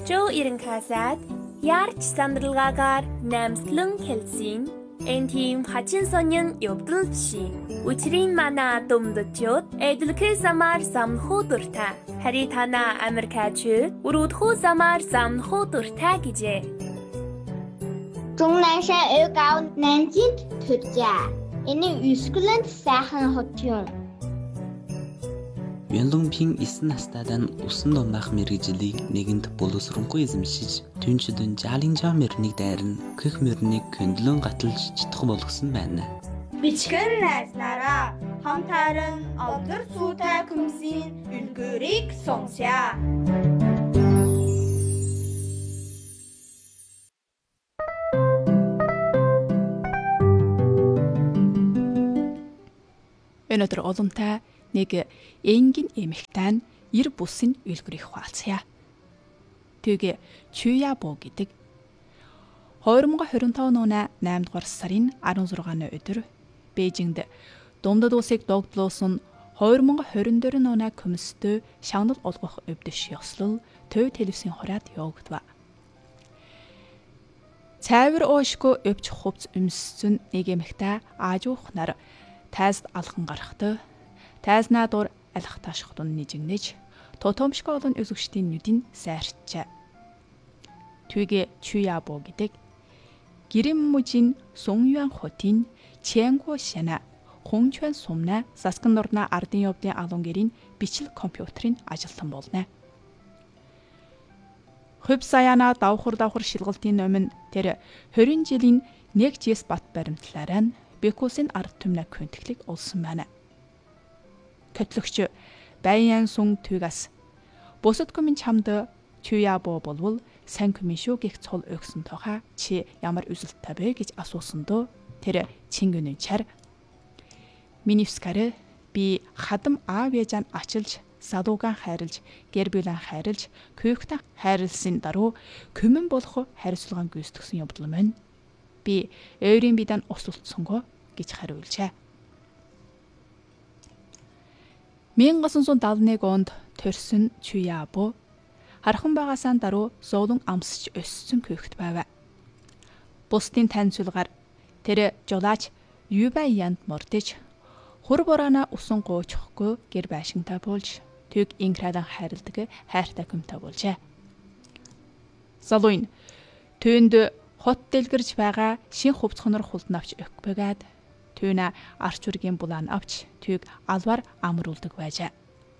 Жоо ирэн хасаад яарч сандралгаагаар намслан хэлсэн энэ тийм хачин сонин явдал биш. Учрын мана думдчод эдлэхэ самар самхуу дуртай. Хари тана Америкач өрөөдхөө самар самхуу дуртай гэжээ. Жунгнашаа өөгөө нэнзит төржээ. Энэ үсгэлэн сайхан хот юм. Янлумпин 9 настайдан усан дундах мэрэгжлийг нэгэнд боловсронгүй эзэмшиж түнчдэн жалинжаа мөрнийг дайрн гэх мөрнийг көндлөн гаталж чадах болгосон байна. Бичгэн найснараа хамтаран алдар суутай күмсийн үлгэрийг сонсъя. Өнөөдөр олонтай нэг энгийн эмэгтэй нь 90 бүсийн үлгэрийг хуваалцъя. Тэгэ Чуябо гэдэг 2025 оны 8 дугаар сарын 16-ны өдөр Бээжинд Дундад улсыг догдлоосон 2024 оны комисстэй шагнал олгох өвдөш ёслол төв телевизийн хураад явагдав. Цайвар оошгүй өвч хувц өмссөн нэг эмэгтэй аажуух нар тайзд алхан гарахтай тайзнаа дур алих ташхтун нэжигнэж тотомшгүй олон үзэгчдийн нүдийн сайрчаа. Түгэ Чуябо гэдэг Гириммужин Сунюан хотын Чэнгу шана Хончуан сумна Саскандорна ардын явдлын алуун гэрийн бичил компьютерийн ажилтан болно. Хөв саяна давхар шилгалтын өмнө тэр 20 жилийн нэг жис бат баримтлаараа нь Бекусын ард түмнэ көнтглийг олсон байна. Көтлөгч Баян Сун Түгас бусад көмийн чамд Чуябо болвол сайн көмийн шүү гэх цол өгсөн тохаа чи ямар үзэлттэй бэ гэж асуусандоо тэр чингүнэн чар Минивскарэ би хадам аав ээжан ачилж салууган хайрлж гэрбилэн хайрлж күйхтэн хайрлсан даруй көмөн болох хариуцлаган гүйцэтгсэн явдал мөн би өөрийн бидан усултсонго гэж хариулжээ. 1971 онд төрсөн Чуябо хархан багасаа даруй зоолон амсч өссөн күйхт байв. Бусдын таньцуулгаар тэр жолооч Юбаянд мордэж хур бораана усан гоочхгүй гэр байшинтай болж төг инкрадан хайрладаг хайртай хүмтэй болжээ. Залуун төвөнд хот дэлгэрж байгаа шин хувцхонор хулднавч өгбөгөөд төвнө арч үргийн булаан авч төг алвар амруулдаг байжээ.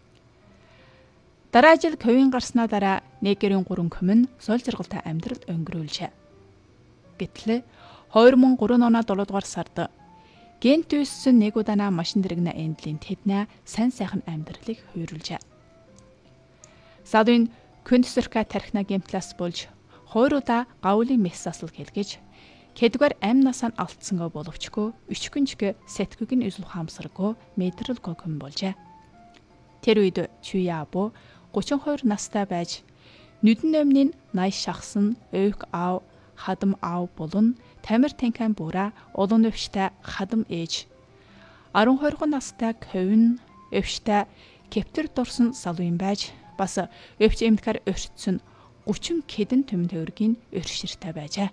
Дараа жил ковийн гарснаа дараа нэгэрийн 3 көмөн сол жаргалтай амьдрал өнгөрүүлжээ. Гэтэл 2003 оны 7 дугаар сард гент үүссэн нэг удаана машин дэрэгнэ эндлийн тэднэ сайн сайхан амьдралыг хуйруулжээ. Садын күндсэрхэ тархина гемтлас болж 2 удаа гавлын мессасл хэлгэж кэдгээр ам насаа алдсангаа боловчгүй өчгөнчг сэтгүг нь үзэл хаамсаргүй мэдрэлгүй юм болжээ. Тэр үед Чуябо 32 настай байж нүдэн өмнө 80 шахсан өвг аав хадам аав болон тамир танкан бура олон өвчтэй хадам ээж 12 настай ковин өвчтэй кептер дурсан салуун байж бас өвч эмтгэр өртсөн 30 кэдэн төм төвөргийн өрширтэй байжээ.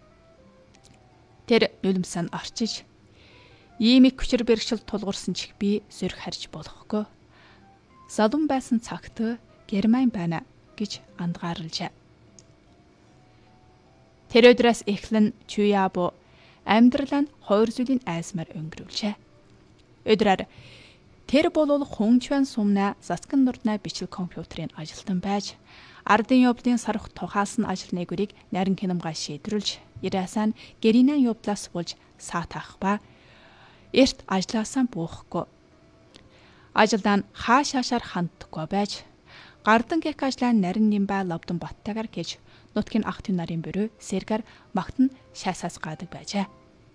Тэр нулимсан арчиж иймиг хүчээр бэрхшил тулгуурсан чих би зөрх харж болохгүй. Салун байсан цагт Герман байна гэж андгаарлжээ. Тэр өдрөөс эхлэн Чуябо амьдралаа 2 зүйлийн айсмаар өнгөрүүлжээ. Өдрөөр тэр болол Хончуан сумна Саскандорна бичил компьютерийн ажилтан байж ардын явдлын сарх тухаасан ажил нэгүрийг нарийн хянамгай шийдвэрлж Ирасан гэринэн явдлаас болж саатах ба эрт ажилласаа буухгүй. Ажилдан хаашаашаар ханддаггүй байж гардан гэх ажлаа нарийн нимба лавдан баттагаар гэж нутгийн ах тэн нарын бөрөө сэргэр магтан шаасаас гаадаг байжээ.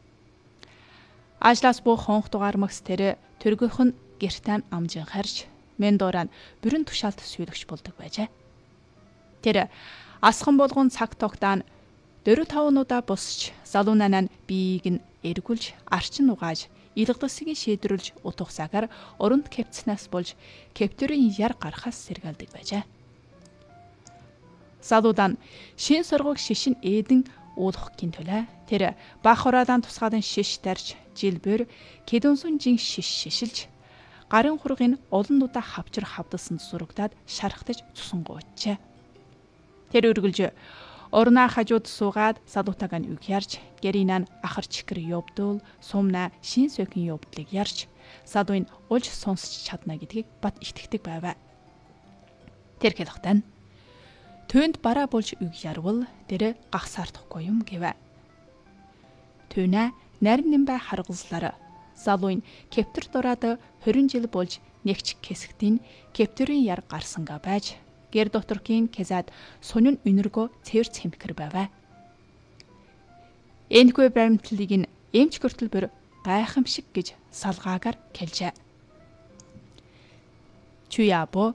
Ажлаас буу хонх дугаар магс тэр төргөх нь гертан амжин харж мендоран бүрэн тушаалт сүйдэгч болдог байжээ. Тэр асхан болгон цаг тогтаан 4-5 удаа босч залуунанаа биеийг нь эргүүлж арчин угааж илгдсгийг шийдвэрлж утга цагаар оронд кепцнаас болж кептерийн яр гарахаас сэргэлдэг байжээ. Залуудан шин сургууг шишин ээдэн уулахын төлөө тэр бах хураадан тусгаадан шиш дарж жилбэр кедүнсүн жин шиш шишилж гарын хургийн олон удаа хавчар хавдсан зурагдаад шархтаж цусангуучжээ. Тэр үргэлж орноо хажууд суугаад салуутааг нь үг ярьж гэринан ахар чикэр явдул сумна шин сөкийн явдлыг ярьж салуун уулж сонсч чадна гэдгийг бат итгэдэг байваа. Тэр хэлэхдээ Төвөнд бараа болж үг ярвал тэр гахсаардахгүй юм гэвэ. Төвнэ нарийн нэмбай харгалзлаар залуун кептер дураад 20 жил болж нэгч хэсэгтийн кептерийн яр гарсанга байж гэр доторкийн кезад сонин үнэргөө цэвэр цэмхэр байваа. Энэгүй баримтлалыг нь эмч гөртөлбөр гайхамшиг гэж салгаагаар хэлжээ. Чуябо